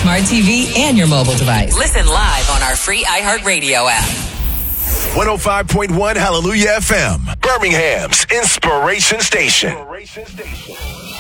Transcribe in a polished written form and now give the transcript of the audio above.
smart TV, and your mobile device. Listen live on our free iHeartRadio app. 105.1 Hallelujah FM, Birmingham's Inspiration Station.